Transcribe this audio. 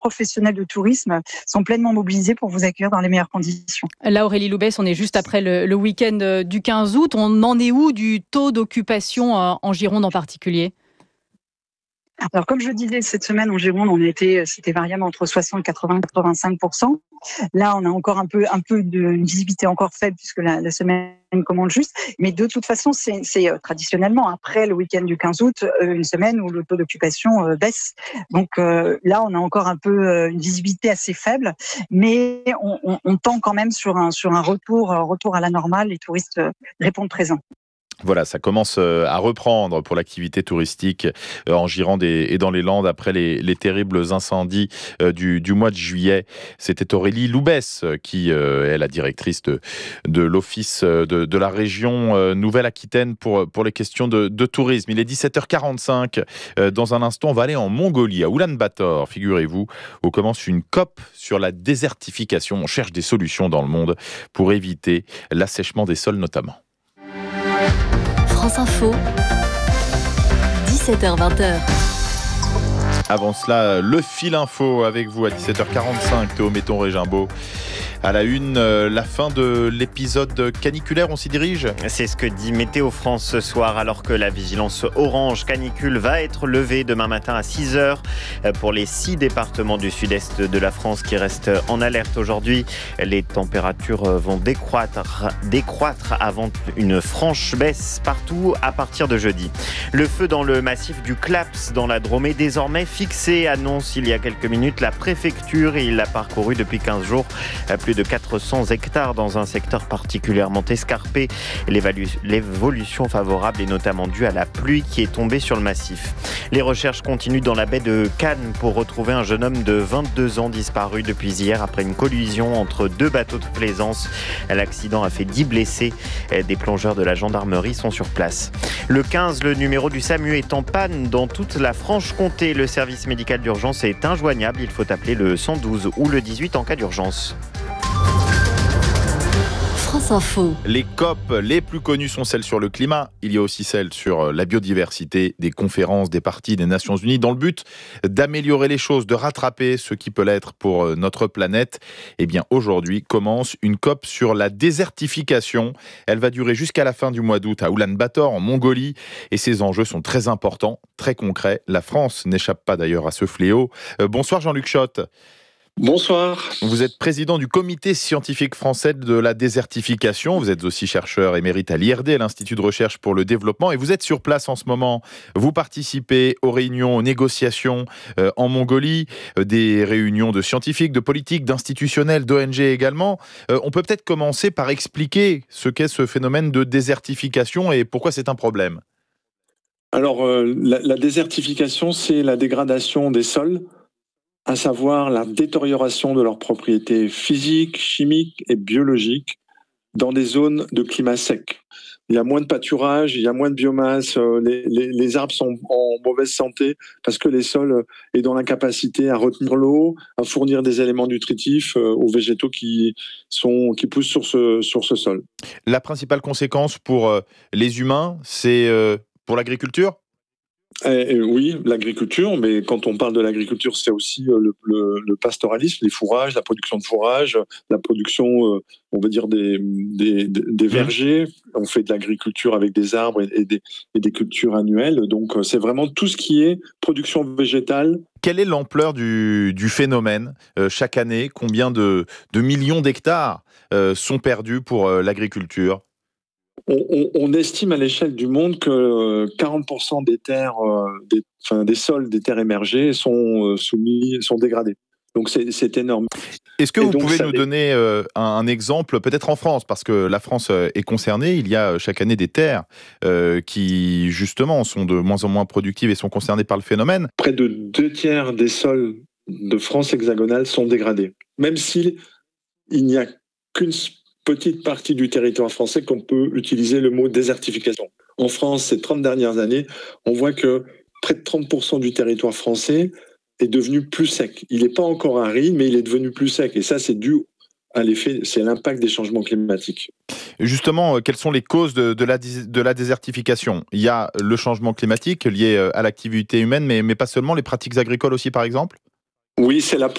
professionnels de tourisme sont pleinement mobilisés pour vous accueillir dans les meilleures conditions. Là, Aurélie Loubès, on est juste après le week-end du 15 août. On en est où du taux d'occupation en Gironde en particulier ? Alors, comme je le disais, cette semaine en Gironde, c'était variable entre 60, 80, 85%. Là, on a encore un peu une visibilité encore faible puisque la semaine commence juste. Mais de toute façon, c'est traditionnellement après le week-end du 15 août, une semaine où le taux d'occupation baisse. Donc là, on a encore un peu une visibilité assez faible, mais on tend quand même sur un retour à la normale. Les touristes répondent présents. Voilà, ça commence à reprendre pour l'activité touristique en Gironde et dans les Landes après les terribles incendies du mois de juillet. C'était Aurélie Loubès qui est la directrice de l'office de la région Nouvelle-Aquitaine pour les questions de tourisme. Il est 17h45. Dans un instant, on va aller en Mongolie, à Oulan-Bator, figurez-vous, où commence une COP sur la désertification. On cherche des solutions dans le monde pour éviter l'assèchement des sols notamment. France Info, 17h-20h. Avant cela, le fil info avec vous à 17h45, Théo Metton-Régimbaud. À la une, la fin de l'épisode caniculaire, on s'y dirige ? C'est ce que dit Météo France ce soir, alors que la vigilance orange canicule va être levée demain matin à 6h pour les 6 départements du sud-est de la France qui restent en alerte aujourd'hui. Les températures vont décroître avant une franche baisse partout à partir de jeudi. Le feu dans le massif du Claps dans la Drôme est désormais fixé, annonce il y a quelques minutes la préfecture. Il a parcouru depuis 15 jours plus de 400 hectares dans un secteur particulièrement escarpé. L'évolution favorable est notamment due à la pluie qui est tombée sur le massif. Les recherches continuent dans la baie de Cannes pour retrouver un jeune homme de 22 ans disparu depuis hier après une collision entre 2 bateaux de plaisance. L'accident a fait 10 blessés. Des plongeurs de la gendarmerie sont sur place. Le 15, le numéro du SAMU est en panne dans toute la Franche-Comté. Le service médical d'urgence est injoignable. Il faut appeler le 112 ou le 18 en cas d'urgence. France Info. Les COP les plus connues sont celles sur le climat. Il y a aussi celles sur la biodiversité, des conférences, des parties des Nations Unies, dans le but d'améliorer les choses, de rattraper ce qui peut l'être pour notre planète. Eh bien, aujourd'hui commence une COP sur la désertification. Elle va durer jusqu'à la fin du mois d'août à Oulan-Bator, en Mongolie. Et ces enjeux sont très importants, très concrets. La France n'échappe pas d'ailleurs à ce fléau. Bonsoir Jean-Luc Schott. Bonsoir. Vous êtes président du comité scientifique français de la désertification. Vous êtes aussi chercheur émérite à l'IRD, à l'Institut de recherche pour le développement. Et vous êtes sur place en ce moment. Vous participez aux réunions, aux négociations en Mongolie, des réunions de scientifiques, de politiques, d'institutionnels, d'ONG également. On peut peut-être commencer par expliquer ce qu'est ce phénomène de désertification et pourquoi c'est un problème. Alors, la désertification, c'est la dégradation des sols, à savoir la détérioration de leurs propriétés physiques, chimiques et biologiques dans des zones de climat sec. Il y a moins de pâturage, il y a moins de biomasse, les arbres sont en mauvaise santé parce que les sols est dans l'incapacité à retenir l'eau, à fournir des éléments nutritifs aux végétaux qui poussent sur ce sol. La principale conséquence pour les humains, c'est pour l'agriculture ? Oui, l'agriculture, mais quand on parle de l'agriculture, c'est aussi le pastoralisme, les fourrages, la production de fourrages, la production, on va dire, des vergers. On fait de l'agriculture avec des arbres et des cultures annuelles. Donc, c'est vraiment tout ce qui est production végétale. Quelle est l'ampleur du phénomène chaque année ? Combien de millions d'hectares sont perdus pour l'agriculture ? On estime à l'échelle du monde que 40% des terres, des sols des terres émergées sont dégradés. Donc c'est énorme. Est-ce que vous pouvez nous donner un exemple, peut-être en France, parce que la France est concernée, il y a chaque année des terres qui justement sont de moins en moins productives et sont concernées par le phénomène. Près de 2/3 des sols de France hexagonale sont dégradés, même s'il n'y a qu'une petite partie du territoire français qu'on peut utiliser le mot désertification. En France, ces 30 dernières années, on voit que près de 30% du territoire français est devenu plus sec. Il n'est pas encore aride, mais il est devenu plus sec. Et ça, c'est dû à l'effet, c'est l'impact des changements climatiques. Justement, quelles sont les causes de la désertification ? Il y a le changement climatique lié à l'activité humaine, mais pas seulement, les pratiques agricoles aussi, par exemple ? Oui, c'est la